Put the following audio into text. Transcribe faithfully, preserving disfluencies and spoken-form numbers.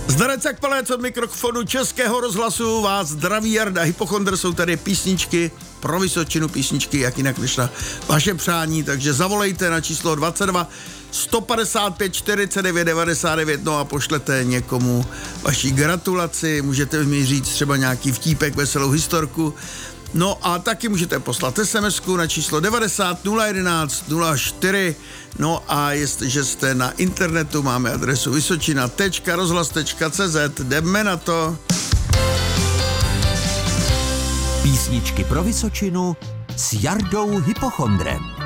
Zdarec Palec od mikrofonu Českého rozhlasu vás zdraví Jarda Hypochondr, jsou tady písničky pro Vysočinu, písničky jak jinak než na vaše přání, takže zavolejte na číslo dvacet dva sto padesát pět čtyřicet devět devadesát devět, no a pošlete někomu vaši gratulaci, můžete mi říct třeba nějaký vtípek, veselou historku. No a taky můžete poslat SMSku na číslo devadesát nula jedenáct nula čtyři. No a jestliže jste na internetu, máme adresu vysočina tečka rozhlas tečka cé zet. Jdeme na to. Písničky pro Vysočinu s Jardou Hypochondrem.